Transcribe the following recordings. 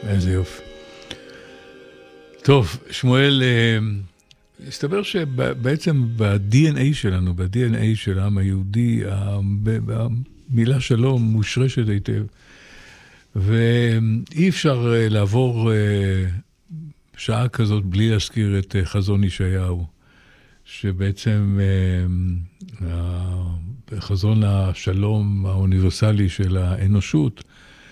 איזה יופי. טוב, שמואל, הסתבר שבעצם ב-DNA שלנו, ב-DNA של העם היהודי, המילה שלום מושרשת היטב. ואי אפשר לעבור שעה כזאת בלי להזכיר את חזון ישעיהו, שבעצם חזון השלום האוניברסלי של האנושות,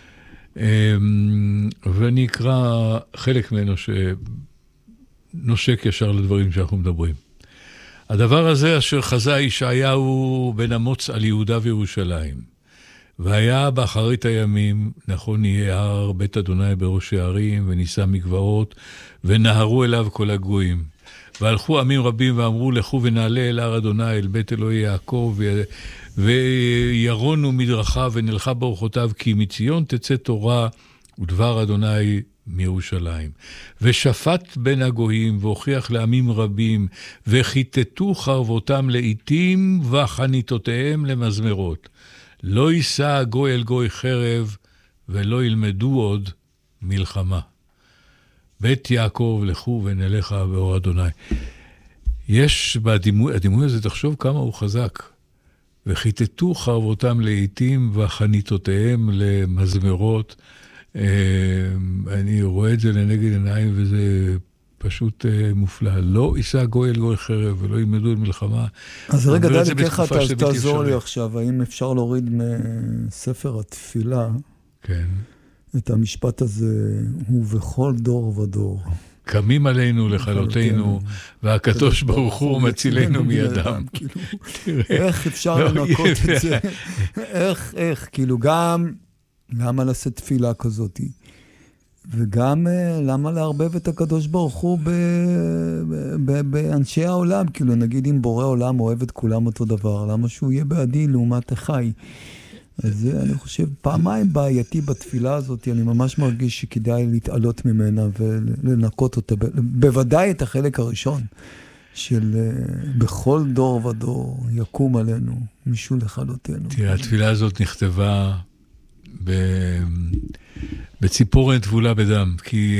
ואני אקרא חלק ממנו שנושק ישר לדברים שאנחנו מדברים. הדבר הזה אשר חזה ישעיהו בן אמוץ על יהודה וירושלים, והיה באחרית הימים, נכון יהיה הר בית אדוני בראש הערים, ונישא מגבעות, ונהרו אליו כל הגויים. והלכו עמים רבים ואמרו, לכו ונעלה אל הר אדוני, אל בית אלוהי יעקב, וירונו מדרכיו ונלכה באורחותיו, כי מציון תצא תורה ודבר אדוני מירושלים. ושפט בין הגויים והוכיח לעמים רבים, וחיטטו חרבותם לעתים וחניתותיהם למזמרות. לא יישא גוי אל גוי חרב, ולא ילמדו עוד מלחמה. בית יעקב לכו ונלכה באור אדוני. יש הדימוי הזה, תחשוב כמה הוא חזק. וחיטטו חרבותם לעתים וחניתותיהם למזמרות. אני רואה את זה לנגד עיניים וזה פשוט מופלא. לא יישא גוי אל גוי חרב ולא ילמדו על מלחמה. אז רגע, דלי, ככה תעזור לי עכשיו. האם אפשר להוריד מספר התפילה כן. את המשפט הזה, הוא בכל דור ודור. קמים עלינו לכלותנו, והקדוש ברוך הוא מצילנו מידם. איך אפשר לנקות את זה? איך, כאילו גם, למה לעשות תפילה כזאת? וגם למה להרבב את הקדוש ברוך הוא באנשי העולם? כאילו נגיד אם בורא עולם אוהב את כולם אותו דבר, למה שהוא יהיה בעדי לעומת החי? אז אני חושב, פעמיים בעייתי בתפילה הזאת, אני ממש מרגיש שכדאי להתעלות ממנה ולנקות אותה. בוודאי את החלק הראשון של בכל דור ודור יקום עלינו מישהו לכלותנו. תראה, התפילה הזאת נכתבה בציפורן טבולה בדם, כי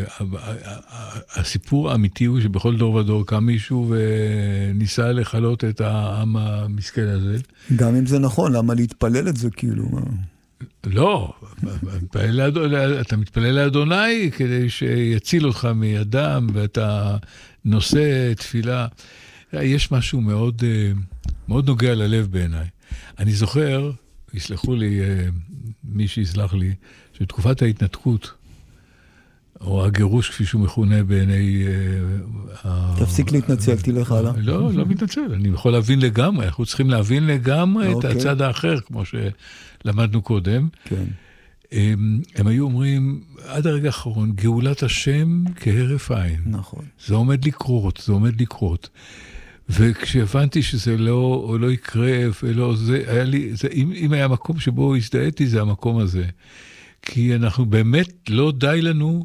הסיפור האמיתי הוא שבכל דור ודור קם מישהו וניסה לחלות את העם המסכן הזה. גם אם זה נכון, למה להתפלל את זה כאילו? לא, אתה מתפלל לאדוני כדי שיציל אותך מידם, ואתה נושא תפילה. יש משהו מאוד, מאוד נוגע ללב בעיניי. אני זוכר, יסלחו לי, מי שיסלח לי, שתקופת ההתנתקות, או הגירוש כפי שהוא מכונה בעיני... תפסיק להתנצל, תלך הלאה. לא מתנצל, אני יכול להבין לגמרי, אנחנו צריכים להבין לגמרי את הצד האחר, כמו שלמדנו קודם. כן. הם היו אומרים, עד הרגע האחרון, גאולת השם כהרף עין. נכון. זה עומד לקרות. וכשהבנתי שזה לא יקרה, ולא, זה היה לי, אם היה מקום שבו הזדהיתי, זה המקום הזה. כי אנחנו באמת לא די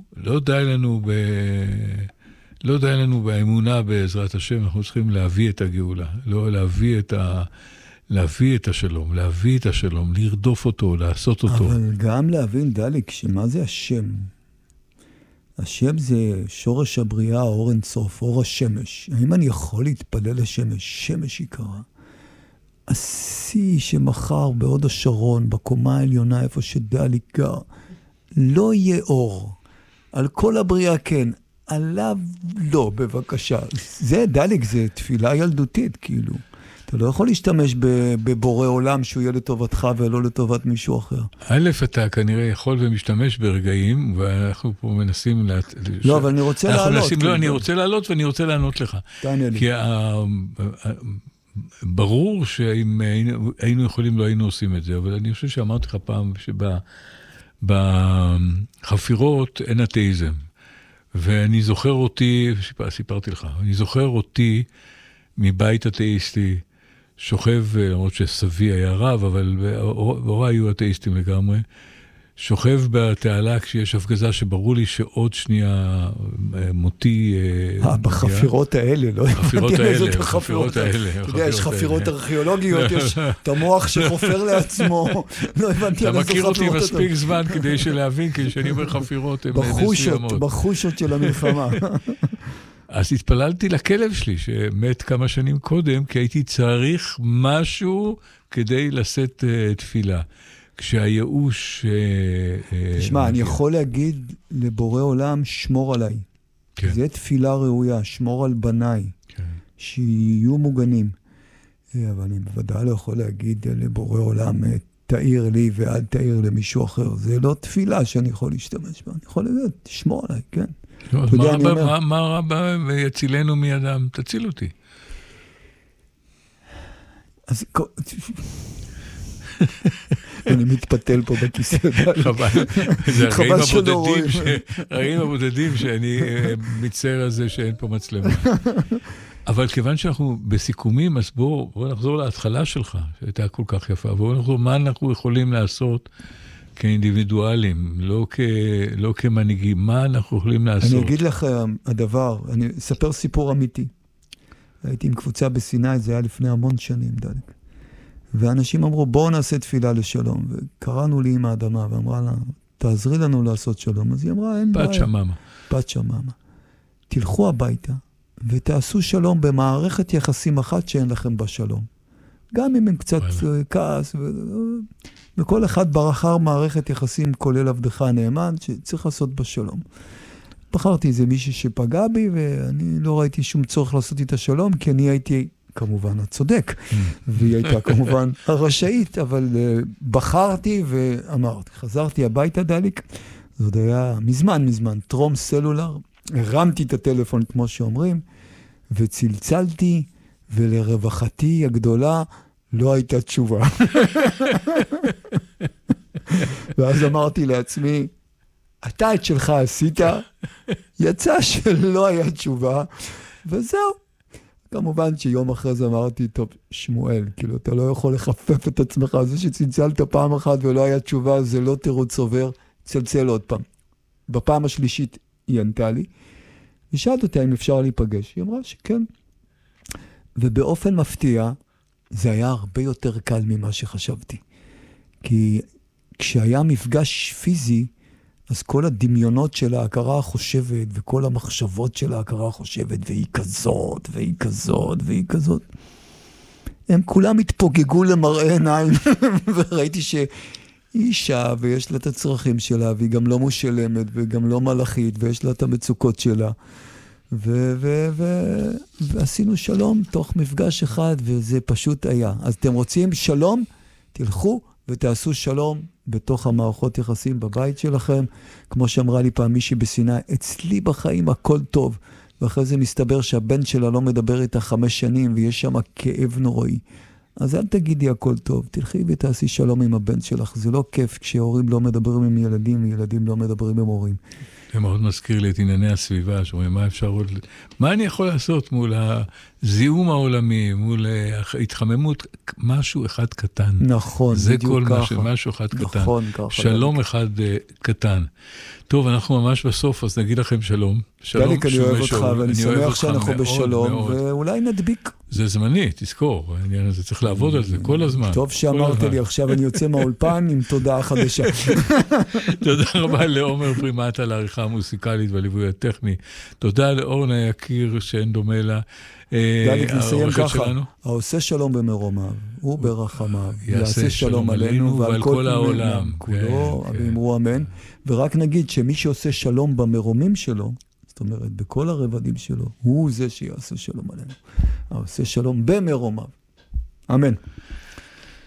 לנו באמונה בעזרת השם, אנחנו צריכים להביא את הגאולה, לא להביא את השלום, לרדוף אותו, לעשות אותו. אבל גם להבין, דליק, שמה זה השם? השם זה שורש הבריאה, אור אינסוף, אור השמש. האם אני יכול להתפלל לשמש? שמש יקרה. השיא שמחר בעוד השרון, בקומה העליונה, איפה שדליק גר, לא יהיה אור. על כל הבריאה כן, עליו לא, בבקשה. זה דליק, זה תפילה ילדותית, כאילו. אתה לא יכול להשתמש בבורא עולם שהוא יהיה לטובתך ולא לטובת מישהו אחר. א', אתה כנראה יכול ומשתמש ברגעים, ואנחנו פה מנסים... לא, אבל אני רוצה לעלות. לא, אני רוצה לעלות ואני רוצה לענות לך. תענה לי. כי ברור שאם היינו יכולים, לא היינו עושים את זה, אבל אני חושב שאמרתי לך פעם שבחפירות אין אתאיזם. ואני זוכר אותי, סיפרתי לך, אני זוכר אותי מבית אתאיסטי, שוכב, למרות שסבי היה רב, אבל הוריי היו אתאיסטים לגמרי, שוכב בתעלה כשיש הפגזה שברור לי שעוד שנייה מותי... בחפירות האלה, לא? בחפירות האלה. אתה יודע, יש חפירות ארכיאולוגיות, יש את המוח שחופר לעצמו, לא הבנתי על איזה חפירות. אתה מכיר אותי מספיק זמן כדי להבין, כשאני אומר חפירות, הן מסוימות. בחושות של המלחמה. אז התפללתי לכלב שלי, שמת כמה שנים קודם, כי הייתי צריך משהו כדי לשאת תפילה. כשהייאוש... תשמע, אני יכול להגיד לבורא עולם, שמור עליי. כן. זה תפילה ראויה, שמור על בניי, כן. שיהיו מוגנים. אבל אני בוודאי לא יכול להגיד לבורא עולם, תאיר לי ואל תאיר למישהו אחר. זה לא תפילה שאני יכול להשתמש בה. אני יכול להגיד, תשמור עליי, כן. לא, מה רע ויצילנו מידם? תציל אותי. אז... אני מתפתל פה בכיסא. זה הרגעים הבודדים שאני מצטער על זה שאין פה מצלמה. אבל כיוון שאנחנו בסיכומים, אז בואו נחזור להתחלה שלך, שהייתה כל כך יפה. בואו נחזור מה אנחנו יכולים לעשות כאינדיבידואלים, לא כמנהיגים. מה אנחנו יכולים לעשות? אני אגיד לך הדבר, אני אספר סיפור אמיתי. הייתי עם קבוצה בסיני, זה היה לפני המון שנים, דלק. ואנשים אמרו, בואו נעשה תפילה לשלום. וקראנו לי עם האדמה, ואמרה לה, תעזרי לנו לעשות שלום. אז היא אמרה, אין בעיה. בת שממה. תלכו הביתה, ותעשו שלום במערכת יחסים אחת שאין לכם בשלום. גם אם הם קצת כעס, וכל אחד ברחר מערכת יחסים, כולל עבדך הנאמן, שצריך לעשות בשלום. בחרתי איזה מישהי שפגע בי, ואני לא ראיתי שום צורך לעשות איתה שלום, כי אני הייתי... כמובן הצודק, והיא הייתה כמובן הרשאית, אבל בחרתי ואמרתי, חזרתי הביתה דליק, זאת היה מזמן, טרום סלולר, הרמתי את הטלפון כמו שאומרים, וצלצלתי, ולרווחתי הגדולה לא הייתה תשובה. ואז אמרתי לעצמי, אתה את שלך עשית, יצא שלא היה תשובה, וזהו. כמובן שיום אחרי זה אמרתי, טוב, שמואל, כאילו, אתה לא יכול לחפף את עצמך, זה שצלצלת פעם אחת ולא היה תשובה, זה לא תירוץ עובר, צלצל עוד פעם. בפעם השלישית היא ענתה לי, ושאלת אותה אם אפשר להיפגש. היא אמרה שכן. ובאופן מפתיע, זה היה הרבה יותר קל ממה שחשבתי. כי כשהיה מפגש פיזי, אז כל הדמיונות של ההכרה החושבת, וכל המחשבות של ההכרה החושבת, והיא כזאת, והיא כזאת, והיא כזאת, הם כולם התפוגגו למראה עיניים, וראיתי שהיא אישה, ויש לה את הצרכים שלה, והיא גם לא מושלמת, וגם לא מלאכית, ויש לה את המצוקות שלה. ועשינו שלום תוך מפגש אחד, וזה פשוט היה. אז אתם רוצים שלום? תלכו ותעשו שלום בתוך המערכות יחסים בבית שלכם. כמו שאמרה לי פעם מישהי בסיני, אצלי בחיים הכל טוב. ואחרי זה מסתבר שהבן שלה לא מדבר איתה 5 שנים, ויש שם כאב נוראי. אז אל תגידי הכל טוב, תלכי ותעשי שלום עם הבן שלך. זה לא כיף כשהורים לא מדברים עם ילדים, וילדים לא מדברים עם הורים. זה מאוד מזכיר לי את ענייני הסביבה, שאומרים, מה אפשר עוד... מה אני יכול לעשות מול הזיהום העולמי, מול התחממות, משהו אחד קטן. נכון, זה כל משהו אחד קטן. נכון, ככה. שלום אחד קטן. טוב, אנחנו ממש בסוף, אז נגיד לכם שלום. דליק, אני אוהב אותך, ואני שמח שאנחנו בשלום, ואולי נדביק. זה זמני, תזכור, העניין הזה צריך לעבוד על זה כל הזמן. טוב שאמרת לי, עכשיו אני יוצא מהאולפן עם תודעה חדשה. תודה רבה לעומר פרימט על העריכה המוסיקלית והליווי הטכני. תודה לאורנה יקיר שאין דומה לה. דליק, נסיים ככה, העושה שלום במרומיו, הוא ברחמיו, יעשה שלום עלינו ועל כל העולם, כולו, ואמרו אמן. ורק נגיד שמי שעושה שלום במרומים שלו, זאת אומרת, בכל הרבדים שלו, הוא זה שיעשה שלום עלינו. העושה שלום במרומיו. אמן.